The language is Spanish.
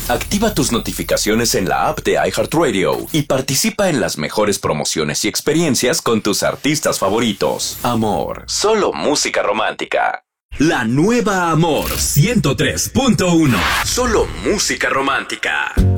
Activa tus notificaciones en la app de iHeartRadio y participa en las mejores promociones y experiencias con tus artistas favoritos. Amor, solo música romántica. La nueva Amor 103.1. Solo música romántica.